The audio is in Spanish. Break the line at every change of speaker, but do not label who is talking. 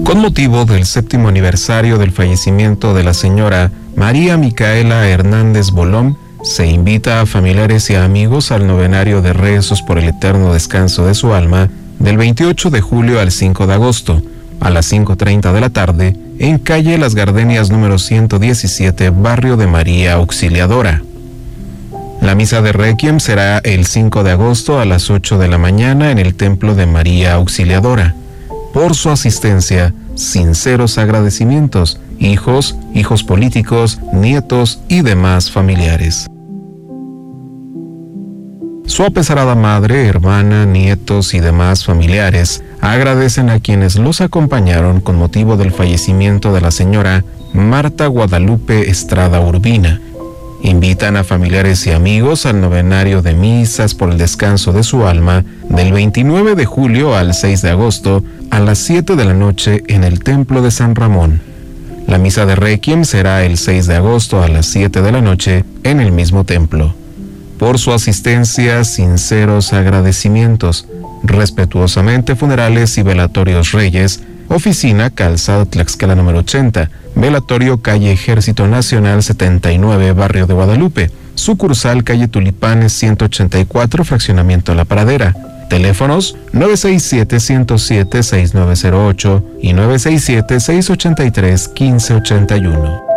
Con motivo del 7º aniversario del fallecimiento de la señora María Micaela Hernández Bolón, se invita a familiares y amigos al novenario de rezos por el eterno descanso de su alma del 28 de julio al 5 de agosto, a las 5:30 de la tarde, en calle Las Gardenias número 117, barrio de María Auxiliadora. La misa de Requiem será el 5 de agosto a las 8 de la mañana en el Templo de María Auxiliadora. Por su asistencia, sinceros agradecimientos, hijos políticos, nietos y demás familiares. Su apesarada madre, hermana, nietos y demás familiares agradecen a quienes los acompañaron con motivo del fallecimiento de la señora Marta Guadalupe Estrada Urbina. Invitan a familiares y amigos al novenario de misas por el descanso de su alma del 29 de julio al 6 de agosto a las 7 de la noche en el Templo de San Ramón. La misa de Requiem será el 6 de agosto a las 7 de la noche en el mismo templo. Por su asistencia, sinceros agradecimientos. Respetuosamente, Funerales y Velatorios Reyes, Oficina Calzada Tlaxcala número 80, Velatorio Calle Ejército Nacional 79, Barrio de Guadalupe, Sucursal Calle Tulipanes 184, Fraccionamiento La Pradera. Teléfonos 967-107-6908 y 967-683-1581.